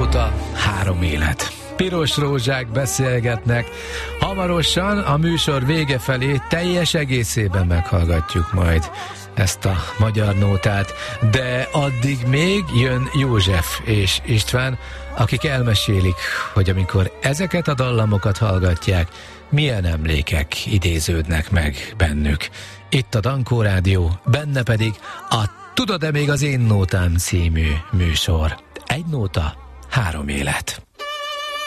nóta, 3 élet. Piros rózsák beszélgetnek. Hamarosan a műsor vége felé teljes egészében meghallgatjuk majd ezt a magyar nótát, de addig még jön József és István, akik elmesélik, hogy amikor ezeket a dallamokat hallgatják, milyen emlékek idéződnek meg bennük. Itt a Dankó Rádió, benne pedig a Tudod-e még az én nótám című műsor. 1 nóta, 3 élet.